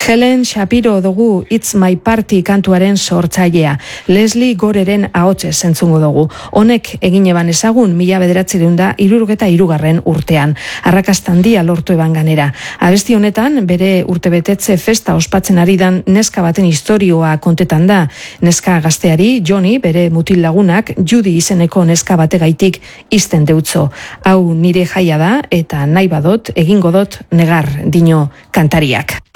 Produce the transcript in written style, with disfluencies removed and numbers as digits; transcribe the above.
Helen Shapiro dugu It's My Party kantuaren sortzailea. Leslie Goreren ahotsez entzungo dugu. Honek egin eban ezagun 1963 urtean. Arrakasta handia lortu eban ganera. Abesti honetan bere urtebetetze festa ospatzen ari dan neska baten istorioa kontetan da. Neska gazteari Johnny bere mutil lagunak Judy izeneko neska bategaitik izten deutzo. Hau nire jaia da eta nahi badot egingo dot negar dino kantariak.